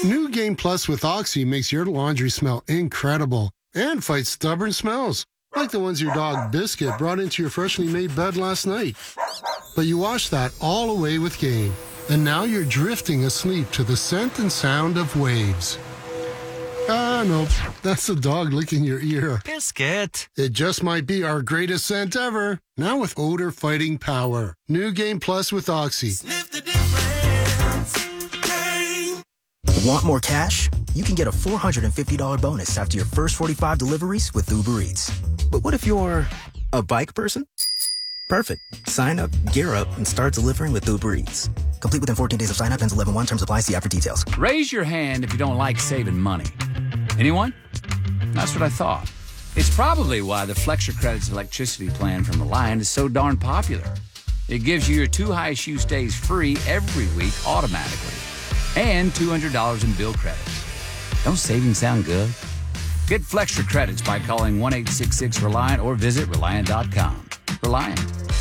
New Game Plus with Oxy makes your laundry smell incredible and fights stubborn smells, like the ones your dog Biscuit brought into your freshly made bed last night. But you washed that all away with Game, and now you're drifting asleep to the scent and sound of waves. Ah, nope. That's the dog licking your ear. Biscuit. It just might be our greatest scent ever. Now with odor-fighting power. New Game Plus with Oxy. Sniff the difference. Game. Want more cash? You can get a $450 bonus after your first 45 deliveries with Uber Eats. But what if you're a bike person? Perfect. Sign up, gear up, and start delivering with Uber Eats. Complete within 14 days of sign up. Ends 11/1. Terms apply. See app for details. Raise your hand if you don't like saving money. Anyone? That's what I thought. It's probably why the Flex Your Credits electricity plan from Reliant is so darn popular. It gives you your 2 high shoe stays free every week automatically and $200 in bill credits. Don't savings sound good? Get Flex Your Credits by calling 1-866-RELIANT or visit Reliant.com. Reliant.